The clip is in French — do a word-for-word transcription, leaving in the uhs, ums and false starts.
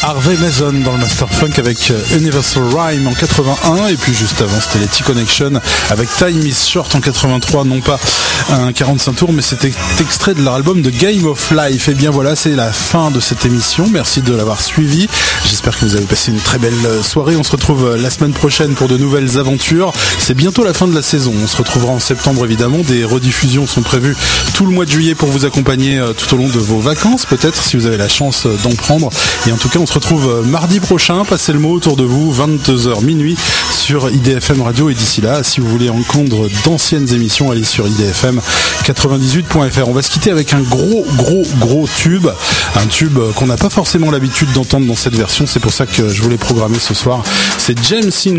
Harvey Mason dans le Master Funk avec Universal Rhyme en quatre-vingt-un, et puis juste avant c'était les T-Connection avec Time is Short en quatre-vingt-trois, non pas un quarante-cinq tours mais c'était extrait de leur album de Game of Life. Et bien voilà, c'est la fin de cette émission, merci de l'avoir suivi, j'espère que vous avez passé une très belle soirée. On se retrouve la semaine prochaine pour de nouvelles aventures, c'est bientôt la fin de la saison, on se retrouvera en septembre évidemment, des rediffusions sont prévues tout le mois de juillet pour vous accompagner tout au long de vos vacances, peut-être si vous avez la chance d'en prendre. Et en tout cas on se retrouve mardi prochain, passez le mot autour de vous, vingt-deux heures minuit sur I D F M Radio. Et d'ici là, si vous voulez entendre d'anciennes émissions, allez sur I D F M quatre-vingt-dix-huit point F R. On va se quitter avec un gros gros gros tube, un tube qu'on n'a pas forcément l'habitude d'entendre dans cette version, c'est pour ça que je voulais programmer ce soir, c'est James In